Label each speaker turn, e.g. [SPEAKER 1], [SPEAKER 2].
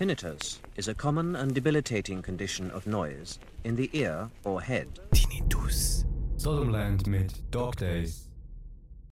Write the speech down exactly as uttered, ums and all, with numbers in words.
[SPEAKER 1] Tinnitus is a common and debilitating condition of noise in the ear or head.
[SPEAKER 2] Tinnitus. Soddomland mit Dog Days.